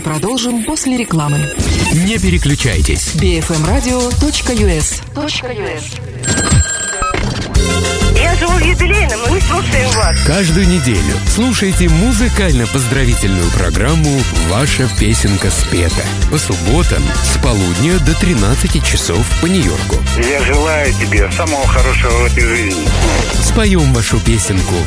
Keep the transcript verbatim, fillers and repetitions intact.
продолжим после рекламы. Не переключайтесь. би эф эм радио точка ю эс. Я живу в юбилейном, и мы слушаем вас. Каждую неделю слушайте музыкально-поздравительную программу «Ваша песенка спета» по субботам с полудня до тринадцати часов по Нью-Йорку. Я желаю тебе самого хорошего в этой жизни. Споем вашу песенку